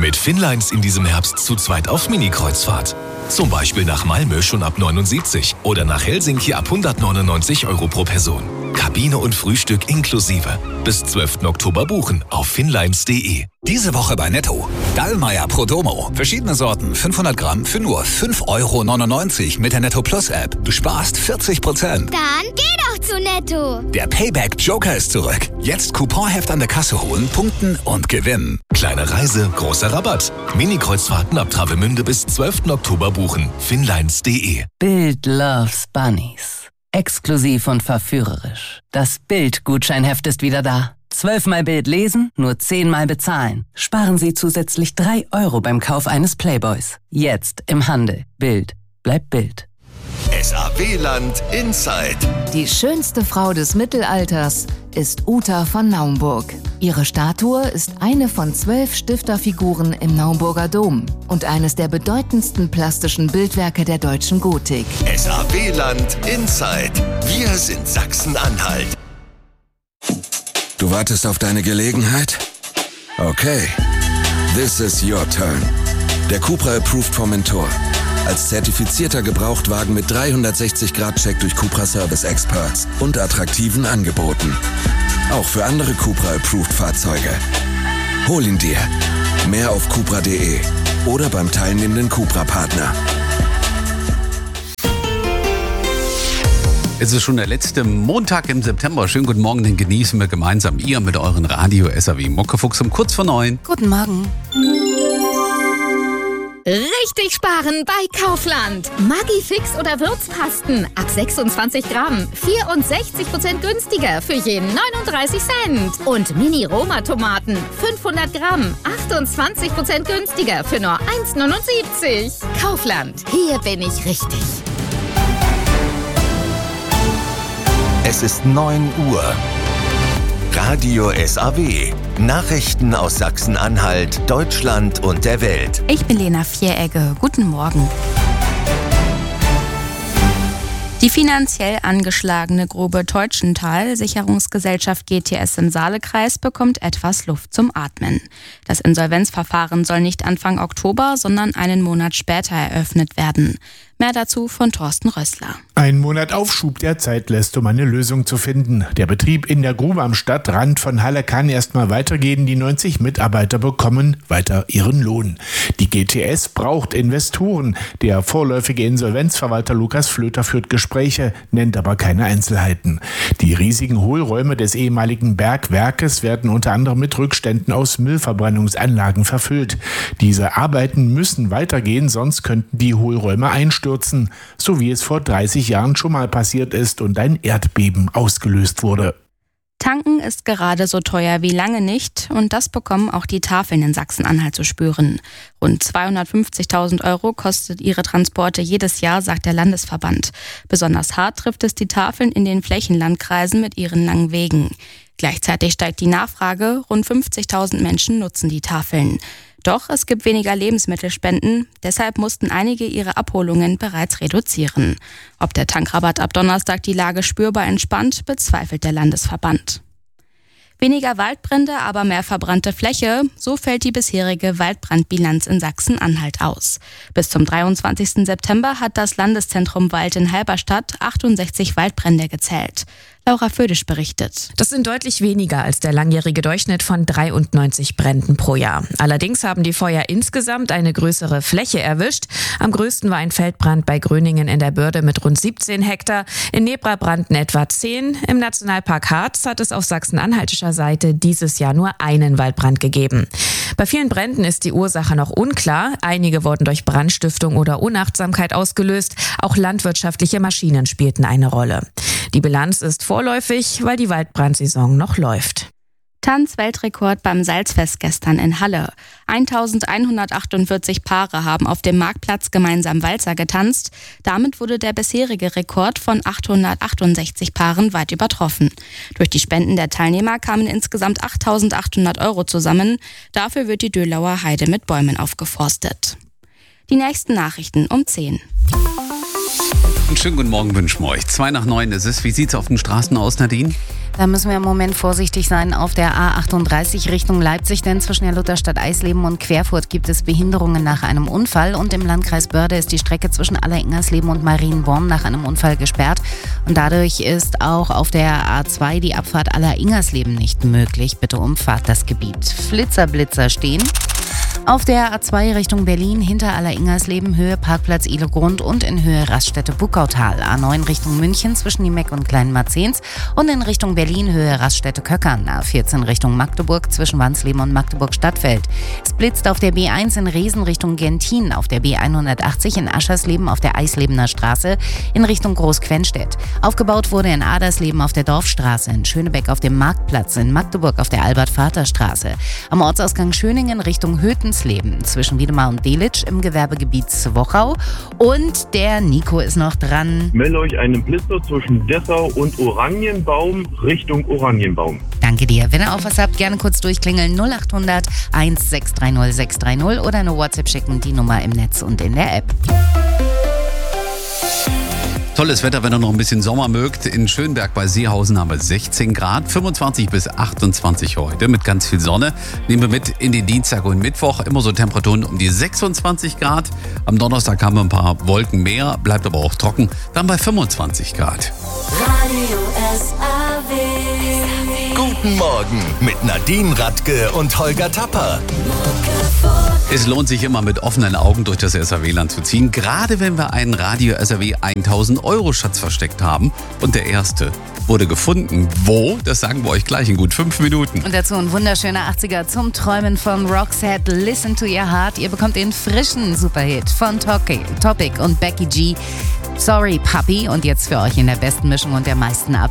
Mit Finnlines in diesem Herbst zu zweit auf Mini-Kreuzfahrt. Zum Beispiel nach Malmö schon ab 79 oder nach Helsinki ab 199 € pro Person. Kabine und Frühstück inklusive. Bis 12. Oktober buchen auf finnlines.de. Diese Woche bei Netto. Dallmayr Prodomo. Verschiedene Sorten, 500 Gramm für nur 5,99 € mit der Netto Plus App. Du sparst 40%. Dann geh doch zu Netto. Der Payback Joker ist zurück. Jetzt Couponheft an der Kasse holen, punkten und gewinnen. Kleine Reise, großer Rabatt. Mini-Kreuzfahrten ab Travemünde bis 12. Oktober buchen. Finnlines.de. Bild loves Bunnies. Exklusiv und verführerisch. Das Bild-Gutscheinheft ist wieder da. 12-mal Bild lesen, nur 10-mal bezahlen. Sparen Sie zusätzlich 3 € beim Kauf eines Playboys. Jetzt im Handel. Bild bleibt Bild. SAW-Land Inside. Die schönste Frau des Mittelalters ist Uta von Naumburg. Ihre Statue ist eine von 12 Stifterfiguren im Naumburger Dom und eines der bedeutendsten plastischen Bildwerke der deutschen Gotik. SAW-Land Inside. Wir sind Sachsen-Anhalt. Du wartest auf deine Gelegenheit? Okay. This is your turn. Der Cupra Approved vom Mentor. Als zertifizierter Gebrauchtwagen mit 360-Grad-Check durch Cupra Service Experts und attraktiven Angeboten. Auch für andere Cupra Approved Fahrzeuge. Hol ihn dir. Mehr auf cupra.de oder beim teilnehmenden Cupra-Partner. Es ist schon der letzte Montag im September. Schönen guten Morgen, den genießen wir gemeinsam. Ihr mit euren Radio SAW Muckefuchs um kurz vor 9. Guten Morgen. Richtig sparen bei Kaufland. Maggi-Fix oder Würzpasten ab 26 Gramm. 64% günstiger für jeden 39 Cent. Und Mini-Roma-Tomaten 500 Gramm. 28% günstiger für nur 1,79. Kaufland. Hier bin ich richtig. Es ist 9 Uhr. Radio SAW. Nachrichten aus Sachsen-Anhalt, Deutschland und der Welt. Ich bin Lena Vieregge. Guten Morgen. Die finanziell angeschlagene Grube Teutschenthal, Sicherungsgesellschaft GTS im Saalekreis, bekommt etwas Luft zum Atmen. Das Insolvenzverfahren soll nicht Anfang Oktober, sondern einen Monat später eröffnet werden. Mehr dazu von Thorsten Rössler. Ein Monat Aufschub der Zeit lässt, um eine Lösung zu finden. Der Betrieb in der Grube am Stadtrand von Halle kann erstmal weitergehen. Die 90 Mitarbeiter bekommen weiter ihren Lohn. Die GTS braucht Investoren. Der vorläufige Insolvenzverwalter Lukas Flöter führt Gespräche, nennt aber keine Einzelheiten. Die riesigen Hohlräume des ehemaligen Bergwerkes werden unter anderem mit Rückständen aus Müllverbrennungsanlagen verfüllt. Diese Arbeiten müssen weitergehen, sonst könnten die Hohlräume einstürzen. So wie es vor 30 Jahren schon mal passiert ist und ein Erdbeben ausgelöst wurde. Tanken ist gerade so teuer wie lange nicht und das bekommen auch die Tafeln in Sachsen-Anhalt zu spüren. Rund 250.000 € kostet ihre Transporte jedes Jahr, sagt der Landesverband. Besonders hart trifft es die Tafeln in den Flächenlandkreisen mit ihren langen Wegen. Gleichzeitig steigt die Nachfrage, rund 50.000 Menschen nutzen die Tafeln. Doch es gibt weniger Lebensmittelspenden, deshalb mussten einige ihre Abholungen bereits reduzieren. Ob der Tankrabatt ab Donnerstag die Lage spürbar entspannt, bezweifelt der Landesverband. Weniger Waldbrände, aber mehr verbrannte Fläche, so fällt die bisherige Waldbrandbilanz in Sachsen-Anhalt aus. Bis zum 23. September hat das Landeszentrum Wald in Halberstadt 68 Waldbrände gezählt. Laura Födisch berichtet. Das sind deutlich weniger als der langjährige Durchschnitt von 93 Bränden pro Jahr. Allerdings haben die Feuer insgesamt eine größere Fläche erwischt. Am größten war ein Feldbrand bei Gröningen in der Börde mit rund 17 Hektar. In Nebra brannten etwa 10. Im Nationalpark Harz hat es auf sachsen-anhaltischer Seite dieses Jahr nur einen Waldbrand gegeben. Bei vielen Bränden ist die Ursache noch unklar. Einige wurden durch Brandstiftung oder Unachtsamkeit ausgelöst. Auch landwirtschaftliche Maschinen spielten eine Rolle. Die Bilanz ist vorläufig, weil die Waldbrandsaison noch läuft. Tanzweltrekord beim Salzfest gestern in Halle. 1148 Paare haben auf dem Marktplatz gemeinsam Walzer getanzt. Damit wurde der bisherige Rekord von 868 Paaren weit übertroffen. Durch die Spenden der Teilnehmer kamen insgesamt 8.800 € zusammen. Dafür wird die Dölauer Heide mit Bäumen aufgeforstet. Die nächsten Nachrichten um 10. Einen schönen guten Morgen wünschen wir euch. 8:02 ist es. Wie sieht's auf den Straßen aus, Nadine? Da müssen wir im Moment vorsichtig sein auf der A38 Richtung Leipzig, denn zwischen der Lutherstadt Eisleben und Querfurt gibt es Behinderungen nach einem Unfall und im Landkreis Börde ist die Strecke zwischen Alleringersleben und Marienborn nach einem Unfall gesperrt und dadurch ist auch auf der A2 die Abfahrt Alleringersleben nicht möglich. Bitte umfahrt das Gebiet. Flitzer stehen. Auf der A2 Richtung Berlin hinter Alleringersleben, Höhe Parkplatz Ilegrund und in Höhe Raststätte Buckautal. A9 Richtung München zwischen Niemeck und Kleinmarzens und in Richtung Berlin Höhe Raststätte Köckern. A14 Richtung Magdeburg zwischen Wansleben und Magdeburg-Stadtfeld. Es blitzt auf der B1 in Reesen Richtung Gentin, auf der B180 in Aschersleben auf der Eislebener Straße in Richtung Großquenstedt. Aufgebaut wurde in Adersleben auf der Dorfstraße, in Schönebeck auf dem Marktplatz, in Magdeburg auf der Albert-Vater-Straße. Am Ortsausgang Schöningen Richtung Hötensleben zwischen Wiedemar und Delitzsch im Gewerbegebiet Zwochau. Und der Nico ist noch dran. Melde euch einen Blitzer zwischen Dessau und Oranienbaum Richtung Oranienbaum. Danke dir. Wenn ihr auch was habt, gerne kurz durchklingeln 0800 1630 630 oder eine WhatsApp schicken, die Nummer im Netz und in der App. Tolles Wetter, wenn ihr noch ein bisschen Sommer mögt. In Schönberg bei Seehausen haben wir 16 Grad, 25 bis 28 heute mit ganz viel Sonne. Nehmen wir mit in den Dienstag und Mittwoch, immer so Temperaturen um die 26 Grad. Am Donnerstag haben wir ein paar Wolken mehr, bleibt aber auch trocken, dann bei 25 Grad. Radio SAW. Guten Morgen mit Nadine Radke und Holger Tapper. Es lohnt sich immer mit offenen Augen durch das SAW-Land zu ziehen, gerade wenn wir einen Radio SAW 1000 € Schatz versteckt haben. Und der erste wurde gefunden. Wo? Das sagen wir euch gleich in gut 5 Minuten. Und dazu ein wunderschöner 80er zum Träumen von Roxette, Listen to Your Heart. Ihr bekommt den frischen Superhit von Topic und Becky G. Sorry Puppy und jetzt für euch in der besten Mischung und der meisten